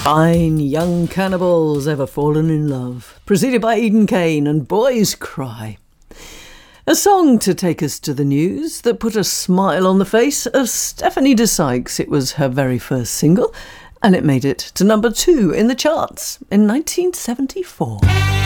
Fine Young Cannibals, Ever Fallen in Love, preceded by Eden Kane and Boys Cry. A song to take us to the news that put a smile on the face of Stephanie de Sykes. It was her very first single, and it made it to number 2 in the charts in 1974.